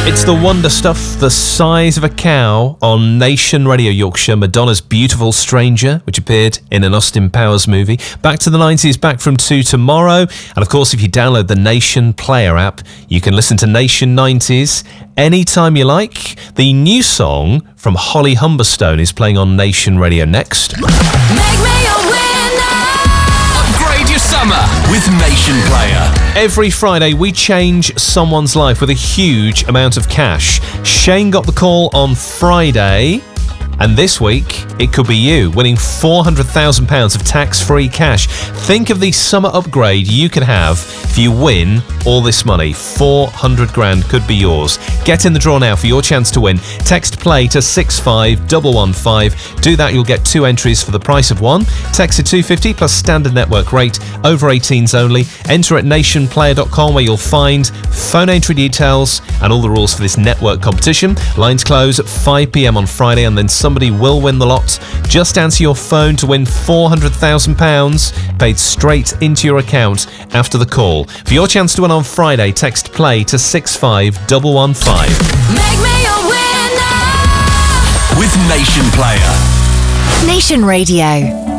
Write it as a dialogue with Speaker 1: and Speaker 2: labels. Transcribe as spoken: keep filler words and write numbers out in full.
Speaker 1: It's the wonder stuff, the size of a cow on Nation Radio Yorkshire. Madonna's Beautiful Stranger, which appeared in an Austin Powers movie. Back to the nineties, back from two tomorrow. And of course, if you download the Nation Player app, you can listen to Nation nineties anytime you like. The new song from Holly Humberstone is playing on Nation Radio next.
Speaker 2: Make me a winner.
Speaker 3: Upgrade your summer with Nation Player.
Speaker 1: Every Friday, we change someone's life with a huge amount of cash. Shane got the call on Friday, and this week, it could be you, winning four hundred thousand pounds of tax-free cash. Think of the summer upgrade you could have if you win all this money. four hundred grand could be yours. Get in the draw now for your chance to win. Text play to six five one one five. Do that, you'll get two entries for the price of one. Text to two fifty plus standard network rate. Over eighteens only. Enter at nation player dot com where you'll find phone entry details and all the rules for this network competition. Lines close at five p.m. on Friday, and then somebody will win the lot. Just answer your phone to win four hundred thousand pounds paid straight into your account after the call. For your chance to win on Friday, text play to six five one one five.
Speaker 2: Make me a winner.
Speaker 3: With Nation Player.
Speaker 4: Nation Radio.